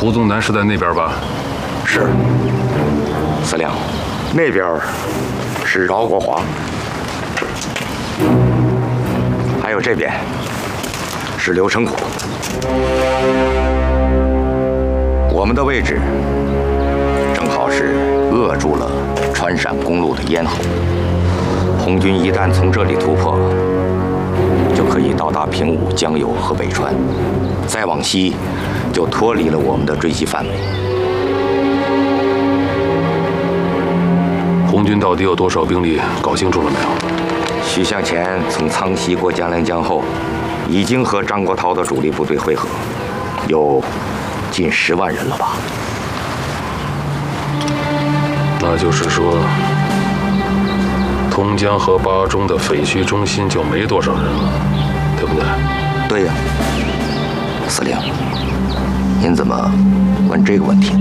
胡宗南是在那边吧？ 是。司令，那边是饶国华，还有这边是刘成虎。我们的位置正好是扼住了川陕公路的咽喉。红军一旦从这里突破，就可以到达平武、江油和北川，再往西就脱离了我们的追击范围。 红军到底有多少兵力？搞清楚了没有？ 徐向前从苍溪过江陵江后，已经和张国焘的主力部队会合，有近10万人了吧？ 那就是说，通江和巴中的匪区中心就没多少人了，对不对？ 对呀，司令，您怎么问这个问题？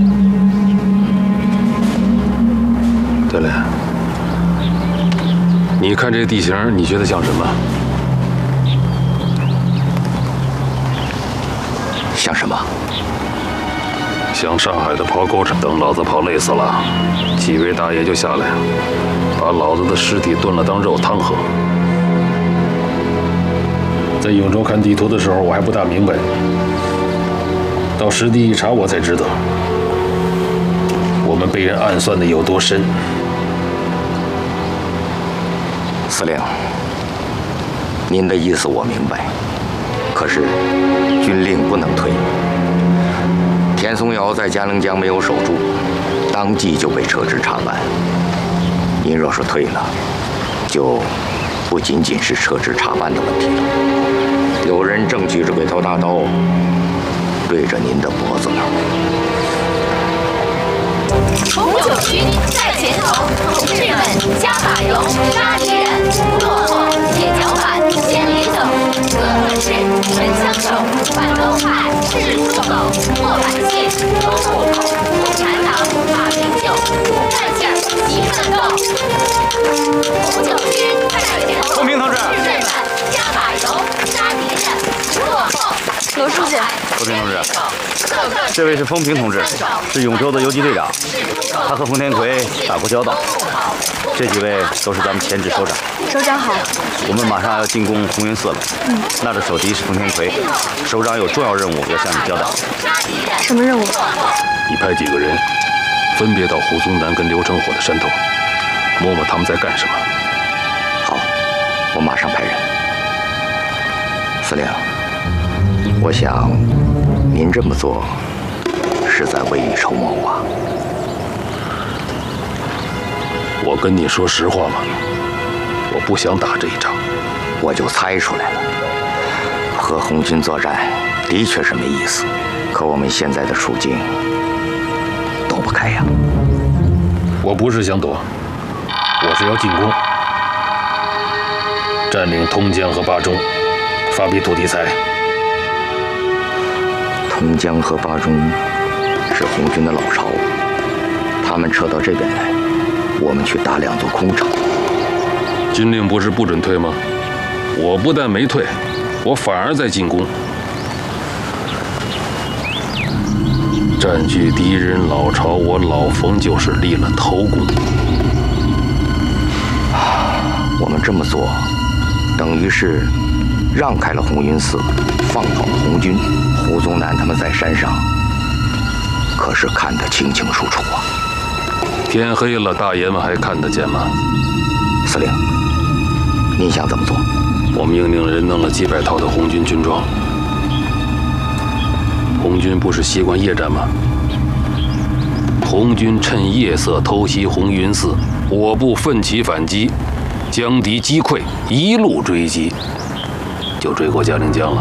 对了，你看这地形，你觉得像什么？ 像什么？ 像上海的跑狗场。等老子跑累死了，几位大爷就下来，把老子的尸体炖了当肉汤喝。在永州看地图的时候，我还不大明白，到实地一查，我才知道，我们被人暗算的有多深。 司令，您的意思我明白，可是军令不能退。田松尧在嘉陵江没有守住，当即就被撤职查办。您若是退了，就不仅仅是撤职查办的问题了，有人正举着鬼头大刀对着您的脖子呢。 红九军在前头，同志们加把油，杀敌人，不落后，铁脚板，千里走，隔河式，神枪手，反动派，是出狗，破百姓，东户口，共产党，把名就，不干劲儿，急奋斗。红九军在前头， 公平同志， 同志们加把油，杀敌人，不落后。 罗书记， 和平同志，这位是风平同志，是永州的游击队长，他和冯天奎打过交道。这几位都是咱们前指首长。 首长好。 我们马上要进攻红云寺了。那的手敌是冯天奎，首长有重要任务要向你交代。 什么任务？ 你派几个人，分别到胡宗南跟刘成火的山头，摸摸他们在干什么。 好，我马上派人。司令，我想您这么做是在未雨绸缪吧？ 我跟你说实话嘛，我不想打这一仗。 我就猜出来了，和红军作战的确是没意思，可我们现在的处境躲不开呀。 我不是想躲，我是要进攻，占领通江和巴中，发笔土地财。 通江和巴中是红军的老巢，他们撤到这边来，我们去打2座空城。 军令不是不准退吗？我不但没退，我反而在进攻，占据敌人老巢，我老冯就是立了头功。 我们这么做，等于是让开了红云寺，放倒了红军。胡宗南他们在山上可是看得清清楚楚啊！ 天黑了，大爷们还看得见吗？ 司令，您想怎么做？ 我命令人弄了几百套的红军军装。红军不是习惯夜战吗？红军趁夜色偷袭红云寺，我部奋起反击，将敌击溃，一路追击，就追过嘉陵江了。